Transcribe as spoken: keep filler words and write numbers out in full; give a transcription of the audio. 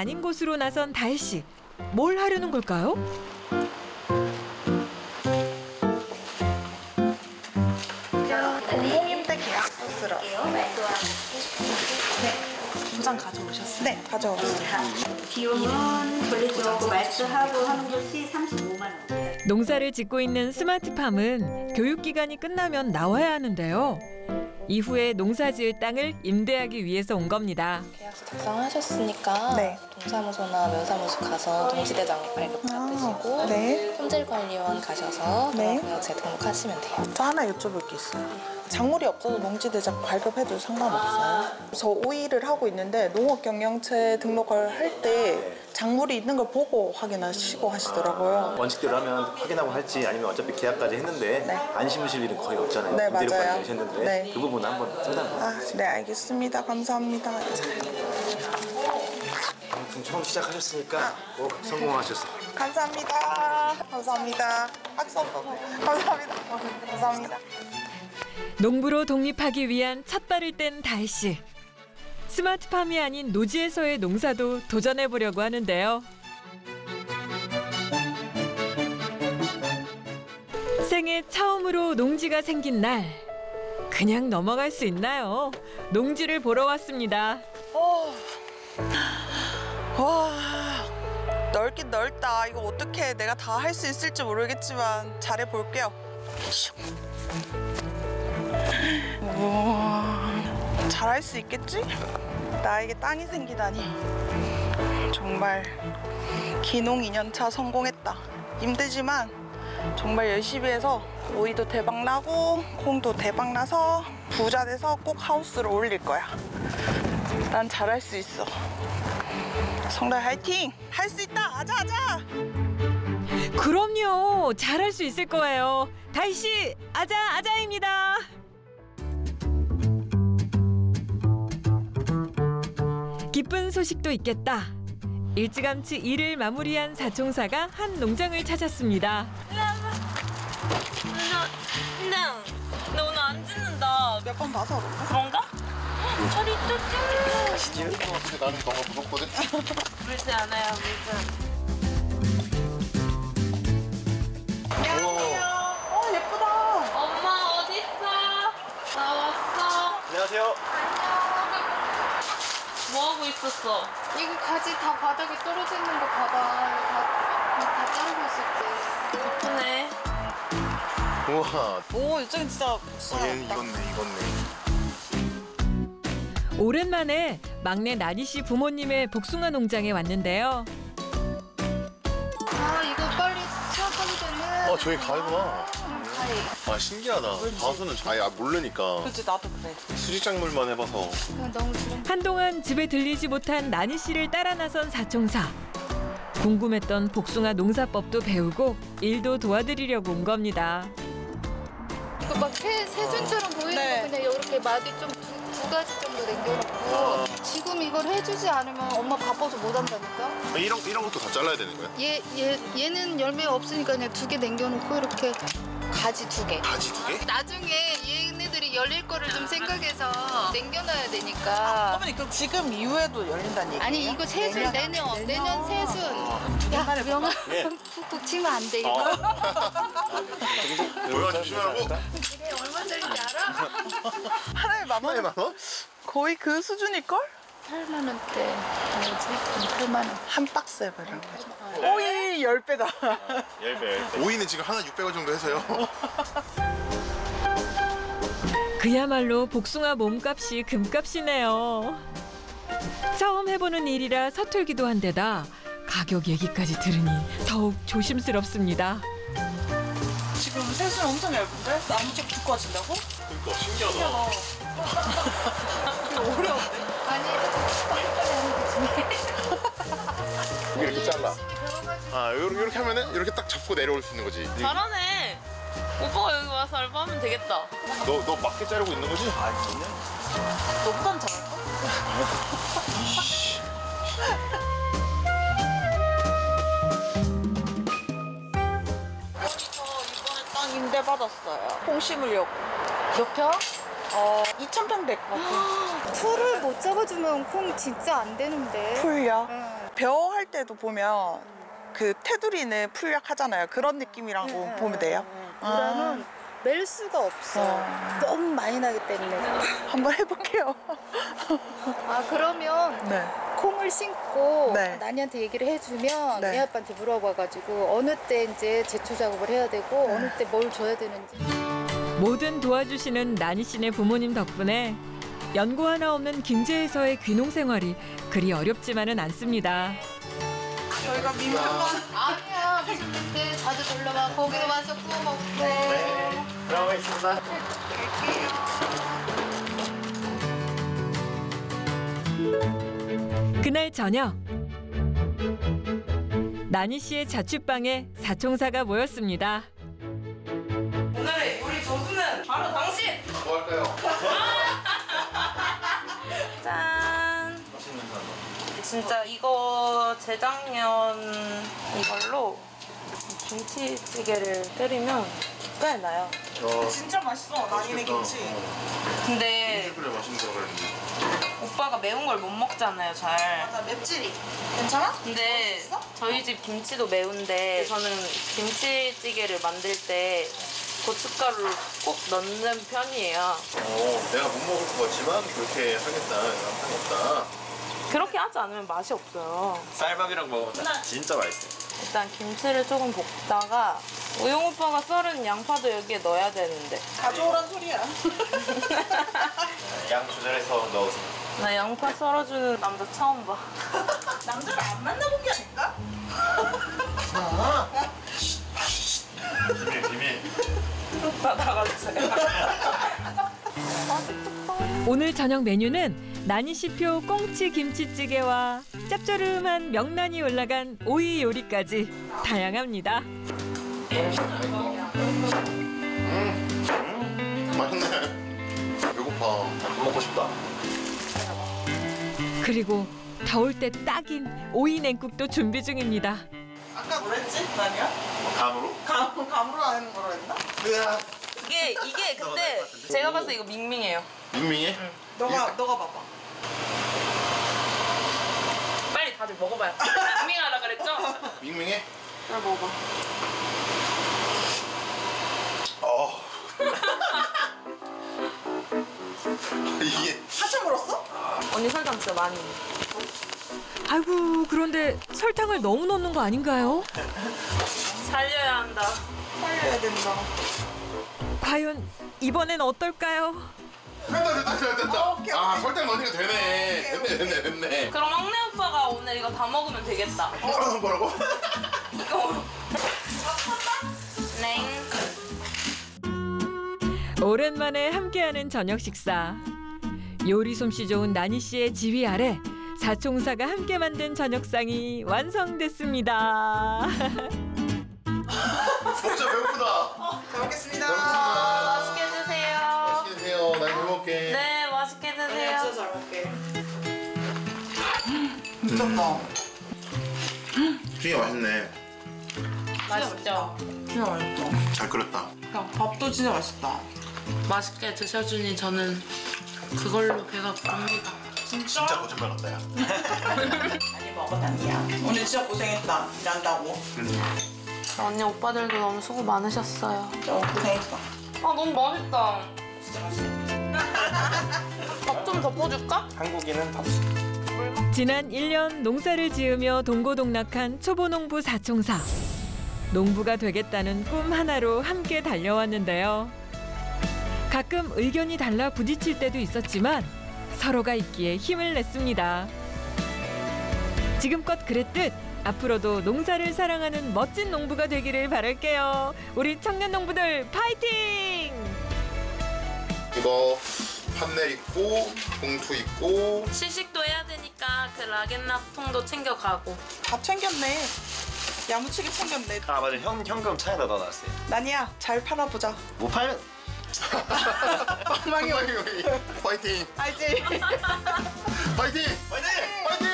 아닌 곳으로 나선 다혜 씨. 뭘 하려는 걸까요? 공임대 계약서 들었어요. 네. 도장 가져오셨어요? 네, 가져왔어요. 비용은 돌려주고 말수하고 하는 것이 삼십오만 원. 농사를 짓고 있는 스마트팜은 교육기간이 끝나면 나와야 하는데요. 이후에 농사지을 땅을 임대하기 위해서 온 겁니다. 계약서 작성하셨으니까 네. 동사무소나 면사무소 가서 농지대장 발급 받으시고 아, 네. 품질관리원 가셔서 네. 농업부양제 등록하시면 돼요. 저 하나 여쭤볼 게 있어요. 작물이 없어도 농지대장 발급해도 상관없어요? 저 오이를 하고 있는데 농업경영체 등록을 할 때 작물이 있는 걸 보고 확인하시고 하시더라고요. 원칙대로 하면 확인하고 할지 아니면 어차피 계약까지 했는데 네. 안 심으실 일은 거의 없잖아요. 네, 임대료까지 맞아요. 내셨는데 네. 그 부분 한번 상담. 아, 네, 알겠습니다. 감사합니다. 아무튼 처음 시작하셨으니까 꼭 성공하셨어요. 감사합니다. 감사합니다. 박수 한번. 감사합니다. 감사합니다. 농부로 독립하기 위한 첫 발을 뗀 다혜 씨. 스마트팜이 아닌 노지에서의 농사도 도전해 보려고 하는데요. 생애 처음으로 농지가 생긴 날. 그냥 넘어갈 수 있나요? 농지를 보러 왔습니다. 어. 와, 넓긴 넓다. 이거 어떻게 내가 다 할 수 있을지 모르겠지만 잘해 볼게요. 우와, 잘할 수 있겠지? 나에게 땅이 생기다니. 정말 기농 이 년 차 성공했다. 힘들지만 정말 열심히 해서 오이도 대박 나고 콩도 대박 나서 부자 돼서 꼭 하우스를 올릴 거야. 난 잘할 수 있어. 성달 화이팅! 할 수 있다! 아자 아자! 그럼요. 잘할 수 있을 거예요. 다혜 씨, 아자 아자입니다. 기쁜 소식도 있겠다. 일찌감치 일을 마무리한 사총사가 한 농장을 찾았습니다. 근데 근데 오늘 안 짓는다. 몇 번 봐서 그런가? 그런가? 저리 또 가시죠. 나는 너무 무섭거든. 물지 않아요, 물지. 안녕하세요. 어, 예쁘다. 엄마 어디 있어? 나 왔어. 안녕하세요. 뭐 하고 있었어? 이거 가지 다 바닥에 떨어져 있는 거 봐봐. 다, 다 자르고 있을 때. 예쁘네. 우와. 오, 이쪽은 진짜 얘는 익었네, 익었네. 오랜만에 막내 나니 씨 부모님의 복숭아 농장에 왔는데요. 아, 이거 빨리 수확하기 전에. 어, 저기 가구나. 가위. 아, 신기하다. 가수는 아예 모르니까. 그렇지, 나도 그래. 수직작물만 해봐서. 그냥 너무 지금. 한동안 집에 들리지 못한 나니 씨를 따라 나선 사총사. 궁금했던 복숭아 농사법도 배우고 일도 도와드리려고 온 겁니다. 이거 막 새, 새순처럼 보이는 네. 거 그냥 이렇게 마디 좀 두 두 가지 정도 남겨놓고. 지금 이걸 해주지 않으면 엄마 바빠서 못 한다니까. 아, 이런, 이런 것도 다 잘라야 되는 거야? 얘, 얘, 얘는 열매 없으니까 그냥 두 개 남겨놓고 이렇게 가지 두 개. 가지 두 개? 나중에 얘네들이 열릴 거를 좀 생각해서 남겨놔야 되니까. 어머니, 그럼 지금 이후에도 열린다는 얘기예요? 아니 이거 세순 내년 내년 세순. 야 명아 푹푹 치면 안 돼 이거. 뭐야, 조심하라고? 이게 얼마짜리인지 알아? 하나에 만 원? 만 원? 거의 그 수준일걸? 팔만 원대 뭐지? 팔만 원. 한 박스에 그런 거죠. 오이 열 배다. 열 배, 열 배. 오이는 지금 하나 육백 원 정도 해서요. 그야말로 복숭아 몸값이 금값이네요. 처음 해보는 일이라 서툴기도 한데다 가격 얘기까지 들으니 더욱 조심스럽습니다. 지금 세수는 엄청 얇은데? 나무 쪽 두꺼워진다고? 그러니까 신기하다. 어려운데? 아니 이렇게 잘라. 아, 요렇게, 요렇게 하면은 이렇게 딱 잡고 내려올 수 있는 거지. 잘하네. 오빠가 여기 와서 알바하면 되겠다. 너, 너 맞게 자르고 있는 거지? 아, 이거는 너보단 잘할까? 여기서 이번에 땅 임대 받았어요. 콩 심으려고. 몇 평? 어, 이천 평 됐거든. 풀을 못 잡아주면 콩 진짜 안 되는데. 풀려? 응. 벼 할 때도 보면 그 테두리는 풀약하잖아요. 그런 느낌이라고 네, 보면 돼요. 보라는 멜 수가 없어. 어. 너무 많이 나기 때문에. 한번 해볼게요. 아 그러면 네. 콩을 심고 네. 나니한테 얘기를 해주면 네. 애 아빠한테 물어봐가지고 어느 때 이제 제초 작업을 해야 되고 네. 어느 때 뭘 줘야 되는지. 뭐든 도와주시는 나니 씨네 부모님 덕분에 연고 하나 없는 김제에서의 귀농 생활이 그리 어렵지만은 않습니다. 저희가 민물건 아니야 무슨 때 자주 놀러와 거기도 와서 구워 먹고. 들어가겠습니다. 그날 저녁 나니 씨의 자취방에 사총사가 모였습니다. 오늘의 요리 조수는 바로 당신! 뭐 할까요? 짠! 진짜 이거 재작년 이걸로 김치찌개를 끓이면 기가에 나요. 어, 진짜 맛있어. 나니네 김치. 근데 그래 맛있는 거 그랬는데. 오빠가 매운 걸 못 먹잖아요, 잘. 나 맵찔이. 괜찮아? 근데 저희 집 김치도 매운데 저는 김치찌개를 만들 때 고춧가루를 꼭 넣는 편이에요. 어, 내가 못 먹을 것 같지만 그렇게 하겠다. 하겠다. 그렇게 하지 않으면 맛이 없어요. 쌀밥이랑 먹으면 진짜 맛있어요. 일단 김치를 조금 볶다가 우영 오빠가 썰은 양파도 여기에 넣어야 되는데 가져오란 소리야. 양 조절해서 넣으세요. 나 양파 썰어주는 남자 처음 봐. 남자를 안 만나본 게 아닐까? 비밀 비밀. 나 나가주세요. 오늘 저녁 메뉴는 나니 씨표 꽁치 김치찌개와 짭조름한 명란이 올라간 오이 요리까지 다양합니다. 맛있네. 배고파. 밥 먹고 싶다. 그리고 더울 때 딱인 오이 냉국도 준비 중입니다. 아까 뭐랬지? 나니야? 감으로? 감, 감으로 하는 거로 했나? 으아. 이게 이게 근데 제가 봤을 때 이거 밍밍해요. 밍밍해? 너가, 너가 봐봐. 빨리 다들 먹어봐요. 밍밍하다 그랬죠? 밍밍해? 잘 먹어. 어. 이게 한참 물었어? 언니 설탕 진짜 많이. 아이고 그런데 설탕을 너무 넣는 거 아닌가요? 살려야 한다. 살려야 된다. 과연 이번엔 어떨까요? 됐다 됐다 됐다 됐다. 어, 오케이, 아 오케이. 설탕 넣으니까 되네. 오케이, 됐네 됐네 됐네. 그럼 막내 오빠가 오늘 이거 다 먹으면 되겠다. 어? 뭐라고? 이거. 네. 오랜만에 함께하는 저녁 식사. 요리 솜씨 좋은 나니 씨의 지휘 아래 사총사가 함께 만든 저녁상이 완성됐습니다. 진짜 배고프다. 잘 먹겠습니다. 맛있게 드세요. 맛있게 드세요. 난 잘 먹게. 네, 맛있게 나니야, 드세요. 진짜 잘 먹게. 미쳤다. 되게 맛있네. 맛있죠? 진짜 맛있다. 잘 끓였다. 야, 밥도 진짜 맛있다. 맛있게 드셔주니 저는 그걸로 배가 부릅니다. 진짜? 진짜 거짓말 같다 야. 많이 먹어, 나니야. 오늘 진짜 고생했다. 일한다고. 언니 오빠들도 너무 수고 많으셨어요. 너무 고생했어. 아 너무 맛있다. 밥 좀 덮어줄까? 한국인은 밥. 지난 일 년 농사를 지으며 동고동락한 초보농부 사총사. 농부가 되겠다는 꿈 하나로 함께 달려왔는데요. 가끔 의견이 달라 부딪힐 때도 있었지만 서로가 있기에 힘을 냈습니다. 지금껏 그랬듯 앞으로도 농사를 사랑하는 멋진 농부가 되기를 바랄게요. 우리 청년 농부들 파이팅! 이거 판넬 있고 봉투 있고 시식도 해야 되니까 그 락앤락통도 챙겨가고. 다 챙겼네. 야무치게 챙겼네. 아 맞아 현 현금 차에다 넣어놨어요. 나니야, 잘 팔아보자. 못 팔면 빵망이 파이팅! 파이팅! 알지? 파이팅! 파이팅! 파이팅!